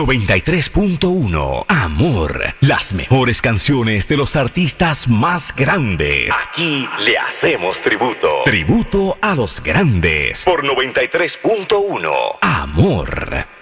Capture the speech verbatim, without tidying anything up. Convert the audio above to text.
noventa y tres punto uno Amor, las mejores canciones de los artistas más grandes. Aquí le hacemos tributo. Tributo a los grandes. Por noventa y tres punto uno Amor.